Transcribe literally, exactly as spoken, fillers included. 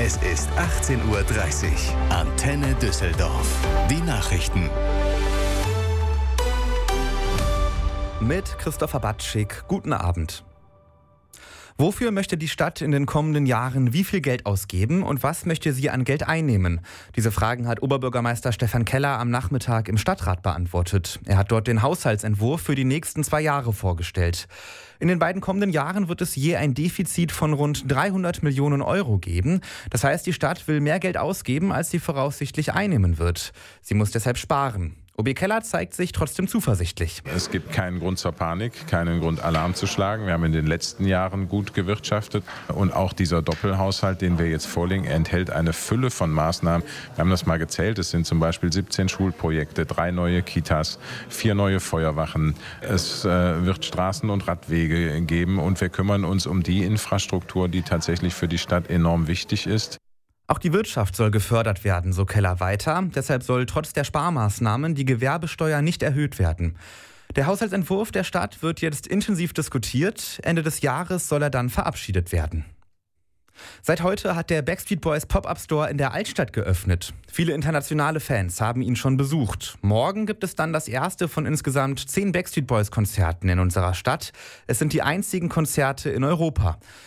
Es ist achtzehn Uhr dreißig. Antenne Düsseldorf. Die Nachrichten. Mit Christopher Batschik. Guten Abend. Wofür möchte die Stadt in den kommenden Jahren wie viel Geld ausgeben und was möchte sie an Geld einnehmen? Diese Fragen hat Oberbürgermeister Stefan Keller am Nachmittag im Stadtrat beantwortet. Er hat dort den Haushaltsentwurf für die nächsten zwei Jahre vorgestellt. In den beiden kommenden Jahren wird es je ein Defizit von rund dreihundert Millionen Euro geben. Das heißt, die Stadt will mehr Geld ausgeben, als sie voraussichtlich einnehmen wird. Sie muss deshalb sparen. O B Keller zeigt sich trotzdem zuversichtlich. Es gibt keinen Grund zur Panik, keinen Grund, Alarm zu schlagen. Wir haben in den letzten Jahren gut gewirtschaftet. Und auch dieser Doppelhaushalt, den wir jetzt vorlegen, enthält eine Fülle von Maßnahmen. Wir haben das mal gezählt. Es sind zum Beispiel siebzehn Schulprojekte, drei neue Kitas, vier neue Feuerwachen. Es äh, wird Straßen und Radwege geben. Und wir kümmern uns um die Infrastruktur, die tatsächlich für die Stadt enorm wichtig ist. Auch die Wirtschaft soll gefördert werden, so Keller weiter. Deshalb soll trotz der Sparmaßnahmen die Gewerbesteuer nicht erhöht werden. Der Haushaltsentwurf der Stadt wird jetzt intensiv diskutiert. Ende des Jahres soll er dann verabschiedet werden. Seit heute hat der Backstreet Boys Pop-Up Store in der Altstadt geöffnet. Viele internationale Fans haben ihn schon besucht. Morgen gibt es dann das erste von insgesamt zehn Backstreet Boys Konzerten in unserer Stadt. Es sind die einzigen Konzerte in Europa.